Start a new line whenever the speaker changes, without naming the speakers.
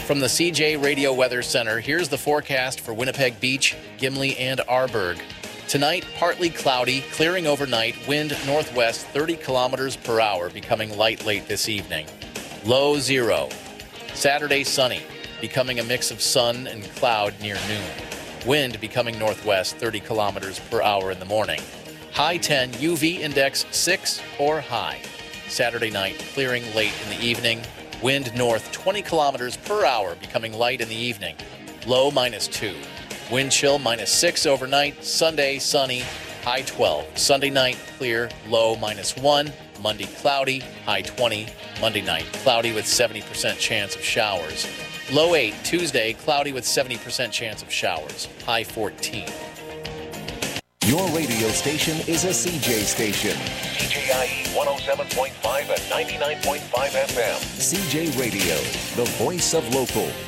From the CJ Radio Weather Center, here's the forecast for Winnipeg Beach, Gimli, and Arborg. Tonight, partly cloudy, clearing overnight, wind northwest 30 kilometers per hour, becoming light late this evening. Low 0. Saturday, sunny, becoming a mix of sun and cloud near noon. Wind becoming northwest 30 kilometers per hour in the morning. High 10, UV index 6 or high. Saturday night, clearing late in the evening. Wind north 20 kilometers per hour, becoming light in the evening. Low -2. Wind chill -6 overnight. Sunday, sunny, high 12. Sunday night, clear, low -1. Monday, cloudy, high 20. Monday night, cloudy with 70% chance of showers. Low 8. Tuesday, cloudy with 70% chance of showers. High 14.
Your radio station is a CJ station.
CJIE 107.5 and 99.5 FM.
CJ Radio, the voice of local.